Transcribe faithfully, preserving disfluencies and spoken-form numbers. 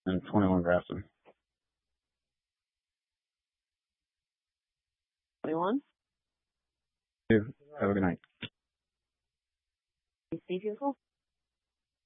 and twenty-one Grafton. twenty-one? Have a good night. Stay beautiful.